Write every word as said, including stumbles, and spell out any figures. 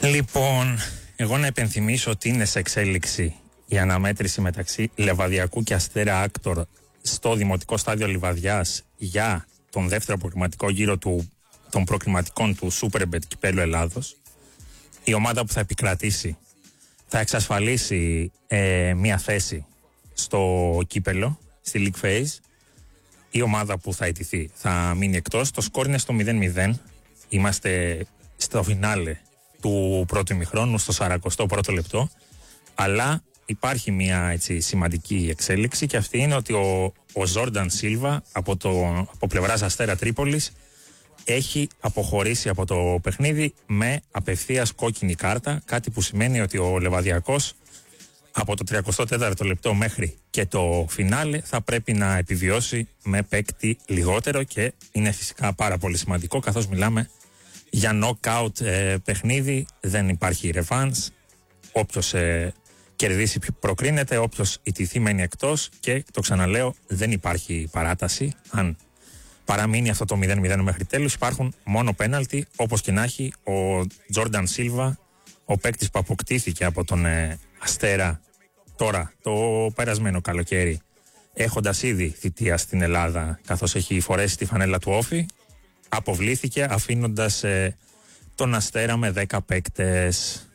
Λοιπόν, εγώ να υπενθυμίσω ότι είναι σε εξέλιξη η αναμέτρηση μεταξύ Λεβαδιακού και Αστέρα Άκτορ στο Δημοτικό Στάδιο Λιβαδιάς για τον δεύτερο προκριματικό γύρο του, των προκριματικών του Superbet Κυπέλλου Ελλάδος. Η ομάδα που θα επικρατήσει θα εξασφαλίσει ε, μία θέση στο κύπελλο, στη League Phase. Η ομάδα που θα ιτηθεί θα μείνει εκτός. Το σκόρ είναι στο μηδέν μηδέn. Είμαστε στο φινάλε του πρώτου ημιχρόνου, στο σαρανταοστό πρώτο λεπτό. Αλλά υπάρχει μια έτσι σημαντική εξέλιξη και αυτή είναι ότι ο, ο Ζόρνταν Σίλβα από, το, από πλευράς Αστέρα Τρίπολης έχει αποχωρήσει από το παιχνίδι με απευθείας κόκκινη κάρτα, κάτι που σημαίνει ότι ο Λεβαδιακός από το τριακοστό τέταρτο λεπτό μέχρι και το φινάλε θα πρέπει να επιβιώσει με παίκτη λιγότερο και είναι φυσικά πάρα πολύ σημαντικό καθώς μιλάμε για knockout ε, παιχνίδι, δεν υπάρχει ρεβάνς, όποιος ε, κερδίσει προκρίνεται, όποιος ιτηθεί μένει εκτός και το ξαναλέω δεν υπάρχει παράταση. Αν παραμείνει αυτό το μηδέν μηδέν μέχρι τέλους υπάρχουν μόνο πέναλτι, όπως και να έχει ο Τζόρνταν Σίλβα, ο παίκτης που αποκτήθηκε από τον ε, Αστέρα τώρα το περασμένο καλοκαίρι, έχοντας ήδη θητεία στην Ελλάδα καθώς έχει φορέσει τη φανέλα του Όφη, αποβλήθηκε αφήνοντας ε, τον Αστέρα με δέκα παίκτες.